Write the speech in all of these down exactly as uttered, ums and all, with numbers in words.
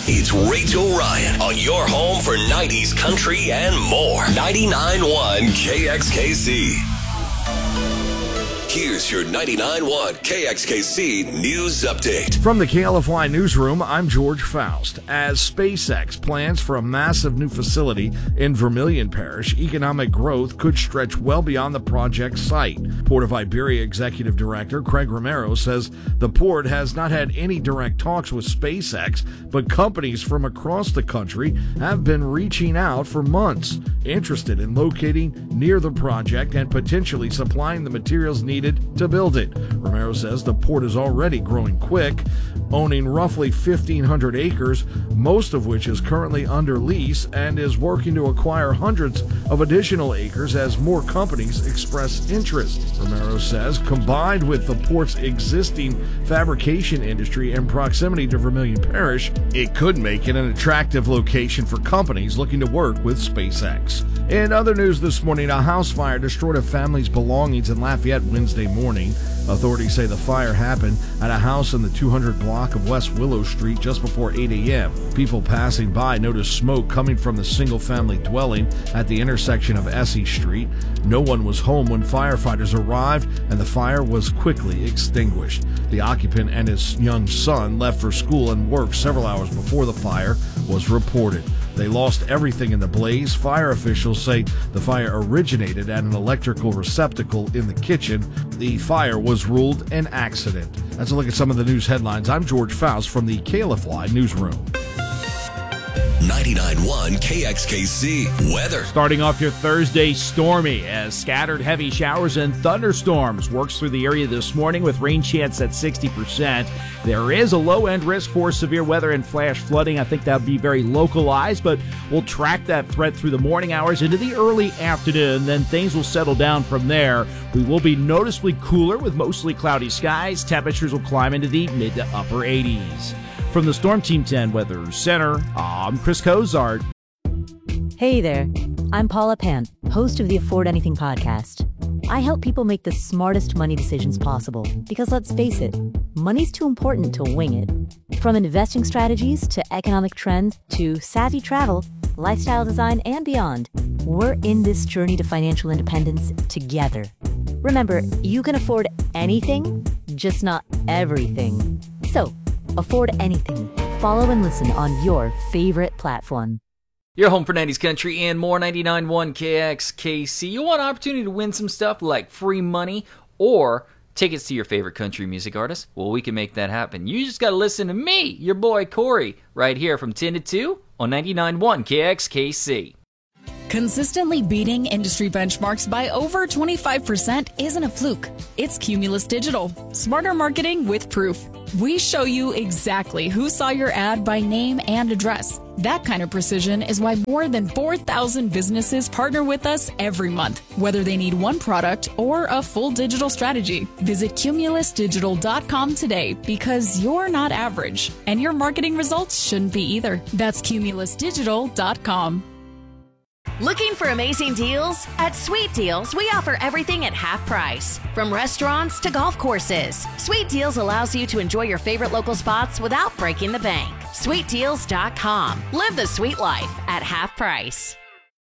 It's Rachel Ryan on your home for nineties country and more. ninety-nine point one K X K C. Here's your ninety-nine point one K X K C News Update. From the K L F Y Newsroom, I'm George Faust. As SpaceX plans for a massive new facility in Vermilion Parish, economic growth could stretch well beyond the project site. Port of Iberia Executive Director Craig Romero says the port has not had any direct talks with SpaceX, but companies from across the country have been reaching out for months, interested in locating near the project and potentially supplying the materials needed to build it. Romero says the port is already growing quick, owning roughly fifteen hundred acres, most of which is currently under lease, and is working to acquire hundreds of additional acres as more companies express interest. Romero says combined with the port's existing fabrication industry and proximity to Vermilion Parish, it could make it an attractive location for companies looking to work with SpaceX. In other news this morning, a house fire destroyed a family's belongings in Lafayette Wednesday morning. Authorities say the fire happened at a house in the two hundred block of West Willow Street just before eight a.m. People passing by noticed smoke coming from the single-family dwelling at the intersection of Essie Street. No one was home when firefighters arrived, and the fire was quickly extinguished. The occupant and his young son left for school and work several hours before the fire was reported. They lost everything in the blaze. Fire officials say the fire originated at an electrical receptacle in the kitchen. The fire was ruled an accident. That's a look at some of the news headlines. I'm George Faust from the K L F Y Newsroom. ninety-nine point one K X K C weather. Starting off your Thursday stormy as scattered heavy showers and thunderstorms works through the area this morning with rain chance at sixty percent. There is a low-end risk for severe weather and flash flooding. I think that would be very localized, but we'll track that threat through the morning hours into the early afternoon. Then things will settle down from there. We will be noticeably cooler with mostly cloudy skies. Temperatures will climb into the mid to upper eighties. From the Storm Team ten Weather Center, I'm Chris Cozart. Hey there, I'm Paula Pan, host of the Afford Anything podcast. I help people make the smartest money decisions possible because, let's face it, money's too important to wing it. From investing strategies to economic trends to savvy travel, lifestyle design, and beyond, we're in this journey to financial independence together. Remember, you can afford anything, just not everything. So, afford anything. Follow and listen on your favorite platform. Your home for nineties country and more, ninety-nine point one K X K C. You want an opportunity to win some stuff like free money or tickets to your favorite country music artist? Well, we can make that happen. You just got to listen to me, your boy Corey, right here from ten to two on ninety-nine point one K X K C. Consistently beating industry benchmarks by over twenty-five percent isn't a fluke. It's Cumulus Digital. Smarter marketing with proof. We show you exactly who saw your ad by name and address. That kind of precision is why more than four thousand businesses partner with us every month, whether they need one product or a full digital strategy. Visit cumulus digital dot com today because you're not average, and your marketing results shouldn't be either. That's cumulus digital dot com. Looking for amazing deals? At Sweet Deals, we offer everything at half price. From restaurants to golf courses, Sweet Deals allows you to enjoy your favorite local spots without breaking the bank. sweet deals dot com. Live the sweet life at half price.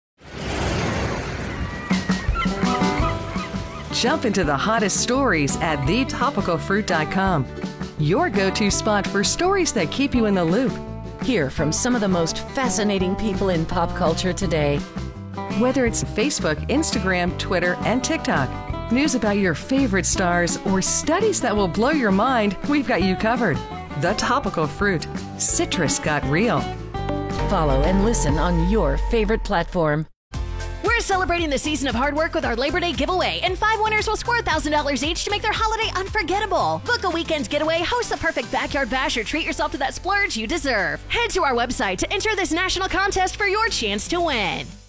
Jump into the hottest stories at the topical fruit dot com. Your go-to spot for stories that keep you in the loop. Hear from some of the most fascinating people in pop culture today. Whether it's Facebook, Instagram, Twitter, and TikTok, news about your favorite stars, or studies that will blow your mind, we've got you covered. The Topical Fruit. Citrus got real. Follow and listen on your favorite platform. We're celebrating the season of hard work with our Labor Day giveaway, and five winners will score one thousand dollars each to make their holiday unforgettable. Book a weekend getaway, host the perfect backyard bash, or treat yourself to that splurge you deserve. Head to our website to enter this national contest for your chance to win.